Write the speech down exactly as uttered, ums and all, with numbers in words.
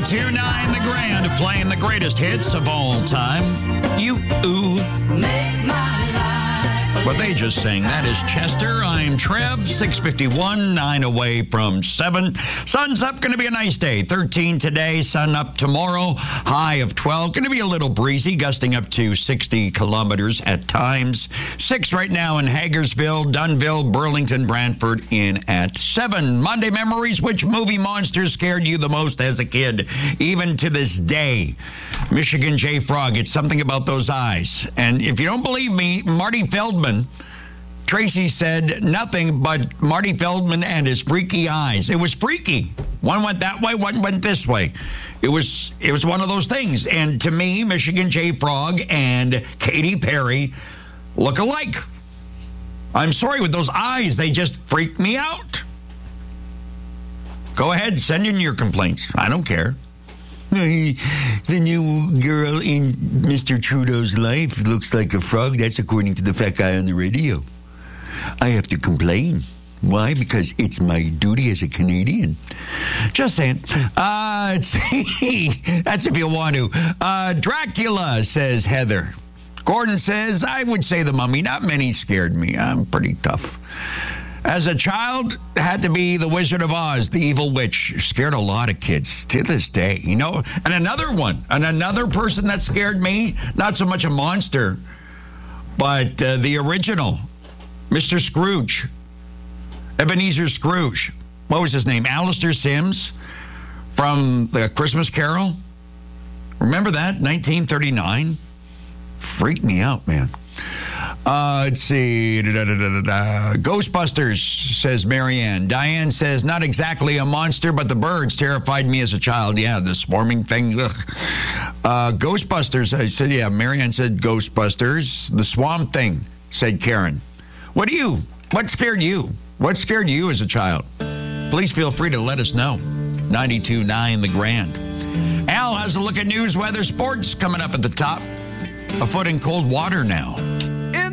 ninety-two nine The Grand, playing the greatest hits of all time. You ooh. Make my life. What they just sang, that is Chester. I'm Trev, six fifty-one, nine away from seven. Sun's up, going to be a nice day. thirteen today, sun up tomorrow, high of twelve. Going to be a little breezy, gusting up to sixty kilometers at times. six right now in Hagersville, Dunville, Burlington, Brantford in at seven. Monday memories, which movie monster scared you the most as a kid? Even to this day. Michigan J. Frog, it's something about those eyes. And if you don't believe me, Marty Feldman, Tracy said nothing but Marty Feldman and his freaky eyes. It was freaky. One went that way, one went this way. It was it was one of those things. And to me, Michigan J. Frog and Katy Perry look alike. I'm sorry, with those eyes, they just freak me out. Go ahead, send in your complaints. I don't care. The new girl in Mister Trudeau's life looks like a frog. That's according to the fat guy on the radio. I have to complain. Why? Because it's my duty as a Canadian. Just saying. Uh, that's if you want to. Uh, Dracula, says Heather. Gordon says, I would say The Mummy. Not many scared me. I'm pretty tough. As a child, had to be The Wizard of Oz, the evil witch. Scared a lot of kids to this day, you know. And another one, and another person that scared me, not so much a monster, but uh, the original, Mister Scrooge, Ebenezer Scrooge. What was his name? Alistair Sims from The Christmas Carol. Remember that? nineteen thirty-nine. Freaked me out, man. Uh, let's see. Da, da, da, da, da. Ghostbusters, says Marianne. Diane says, not exactly a monster, but the birds terrified me as a child. Yeah, the swarming thing. Ugh. Uh, Ghostbusters, I said, yeah, Marianne said Ghostbusters. The Swamp Thing, said Karen. What do you, what scared you? What scared you as a child? Please feel free to let us know. ninety-two nine The Grand. Al has a look at news, weather, sports coming up at the top. A foot in cold water now.